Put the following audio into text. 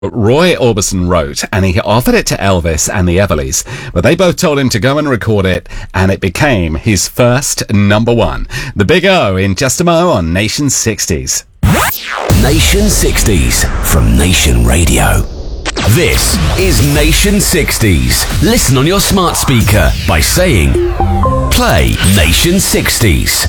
Roy Orbison wrote, and he offered it to Elvis and the Everlys, but they both told him to go and record it, and it became his first number one. The Big O in just a mo on Nation 60s. Nation 60s from Nation Radio. This is Nation 60s. Listen on your smart speaker by saying, play Nation 60s.